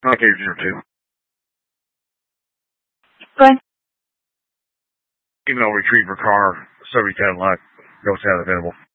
Okay, 02. Go ahead. Email retriever car, 70 Cadillac, ghost hat available.